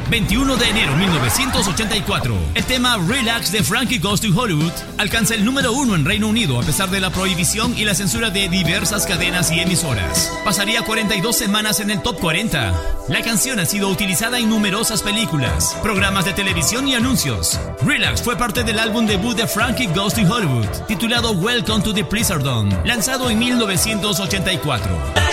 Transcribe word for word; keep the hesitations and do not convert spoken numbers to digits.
veintiuno de enero de mil novecientos ochenta y cuatro. El tema Relax de Frankie Goes to Hollywood alcanza el número uno en Reino Unido a pesar de la prohibición y la censura de diversas cadenas y emisoras. Pasaría cuarenta y dos semanas en el top cuarenta. La canción ha sido utilizada en numerosas películas, programas de televisión y anuncios. Relax fue parte del álbum debut de Frankie Goes to Hollywood, titulado Welcome to the Pleasure Dome, lanzado en mil novecientos ochenta y cuatro.